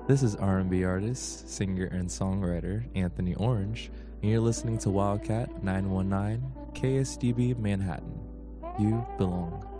This is R&B artist, singer, and songwriter Anthony Orange, and you're listening to Wildcat 919 KSDB Manhattan. You belong.